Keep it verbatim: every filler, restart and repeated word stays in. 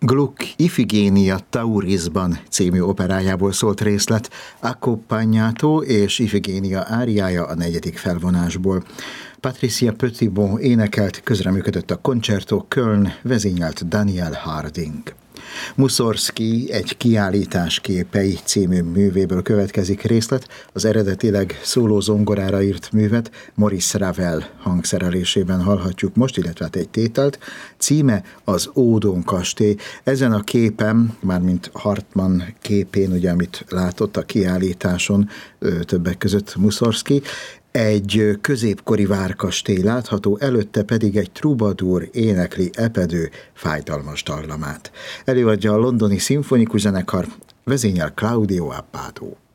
Gluck Ifigénia Taurisban című operájából szólt részlet, Accompagnato és Ifigénia áriája a negyedik felvonásból. Patricia Petitbon énekelt, közreműködött a Concerto Köln, vezényelt Daniel Harding. Mussorgsky egy kiállítás képei című művéből következik részlet, az eredetileg szóló zongorára írt művet Maurice Ravel hangszerelésében hallhatjuk most, illetve hát egy tételt. Címe az Ódon kastély. Ezen a képen, mármint Hartmann képén, ugye, amit látott a kiállításon, többek között Mussorgsky, egy középkori várkastély látható, előtte pedig egy troubadour énekli epedő, fájdalmas dallamát. Előadja a londoni szimfonikus zenekar, vezényel Claudio Abbado.